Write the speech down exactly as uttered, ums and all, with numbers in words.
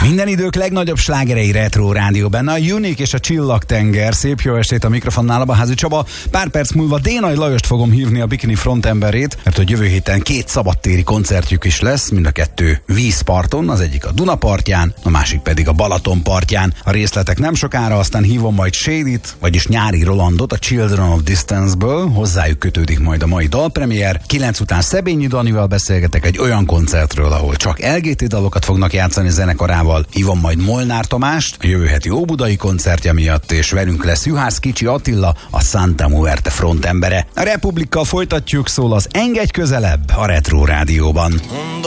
Minden idők legnagyobb slágerei Retro Rádió benne, a Unique és a Csillagtenger. Szép jó estét a mikrofonnál, a Házi Csaba. Pár perc múlva Dénai Lajost fogom hívni, a Bikini frontemberét, mert hogy jövő héten két szabadtéri koncertjük is lesz, mind a kettő vízparton, az egyik a Duna partján, a másik pedig a Balaton partján. A részletek nem sokára, aztán hívom majd Shady-t, vagyis Nyári Rolandot a Children of Distance-ből, hozzájuk kötődik majd a mai dalpremier. Kilenc után Szebényi Danival beszélgetek egy olyan koncertről, ahol csak el gé té dalokat fognak játszani zenekarával. Hívom majd Molnár Tamást a jövő heti óbudai koncertje miatt, és velünk lesz Juhász Kicsi Attila, a Santa Muerte frontembere. A Republikkal folytatjuk, szól az Engedj közelebb a Retro Rádióban.